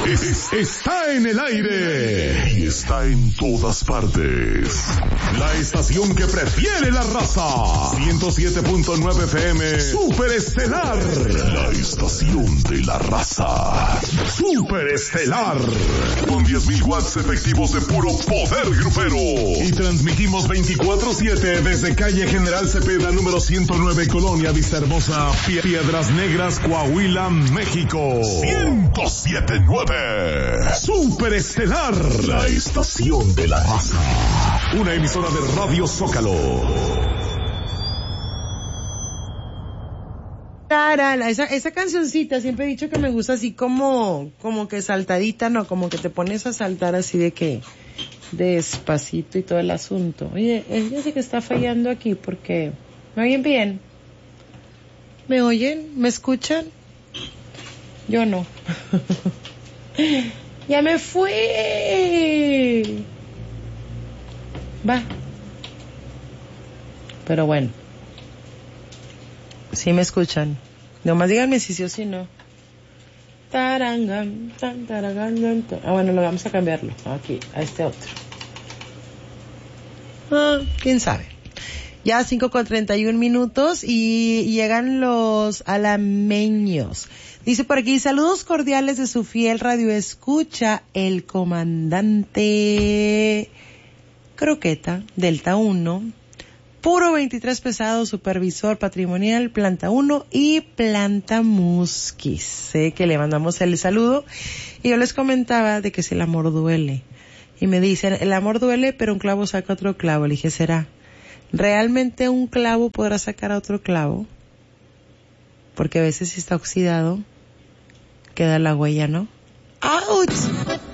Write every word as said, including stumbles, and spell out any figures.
Es- está en el aire y está en todas partes. La estación que prefiere la raza. ciento siete punto nueve F M. Superestelar. La estación de la raza. Superestelar. Con diez mil watts efectivos de puro poder grupero. Y transmitimos veinticuatro siete desde calle General Cepeda número ciento nueve, Colonia Vista Hermosa, Pie- Piedras Negras, Coahuila, México. ciento siete punto nueve. Superestelar, la estación de la raza. Una emisora de Radio Zócalo. Tarala, esa, esa cancioncita siempre he dicho que me gusta así como, como que saltadita, no, como que te pones a saltar así de que despacito y todo el asunto. Oye, ella sí que está fallando aquí porque ¿me oyen bien? ¿Me oyen? ¿Me escuchan? Yo no. Ya me fui. Va. Pero bueno. Sí me escuchan. Nomás díganme si sí o si no. Tarangan, tan, tarangan, tan, tan. Ah, bueno, lo vamos a cambiarlo. Aquí, a este otro. Ah, quién sabe. Ya cinco con treinta y un minutos y llegan los alameños. Dice por aquí, saludos cordiales de su fiel radio escucha, el comandante Croqueta, Delta uno, Puro veintitrés pesado, supervisor patrimonial, planta uno y planta Musquis. Sé que le mandamos el saludo y yo les comentaba de que si el amor duele. Y me dicen, el amor duele, pero un clavo saca otro clavo. Le dije, ¿será? ¿Realmente un clavo podrá sacar a otro clavo? Porque a veces si está oxidado, queda la huella, ¿no? ¡Auch!